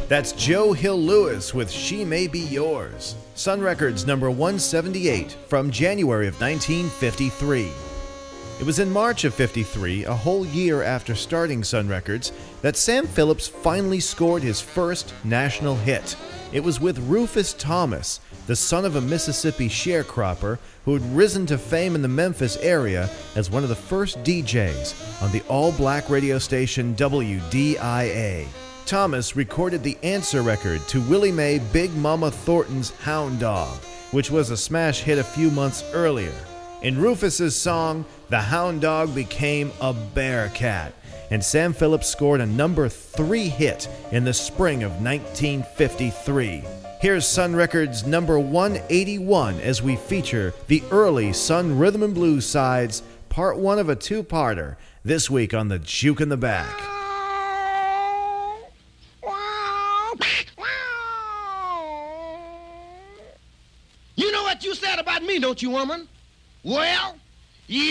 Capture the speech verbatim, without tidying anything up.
That's Joe Hill Lewis with She May Be Yours. Sun Records number one seventy-eight from January of nineteen fifty-three. It was in March of fifty-three, a whole year after starting Sun Records, that Sam Phillips finally scored his first national hit. It was with Rufus Thomas, the son of a Mississippi sharecropper who had risen to fame in the Memphis area as one of the first D Js on the all-black radio station W D I A. Thomas recorded the answer record to Willie Mae Big Mama Thornton's Hound Dog, which was a smash hit a few months earlier. In Rufus's song, the Hound Dog became a Bearcat, and Sam Phillips scored a number three hit in the spring of nineteen fifty-three. Here's Sun Records number one eighty-one as we feature the early Sun Rhythm and Blues sides, part one of a two-parter, this week on the Juke in the Back. You know what you said about me, don't you, woman? Well,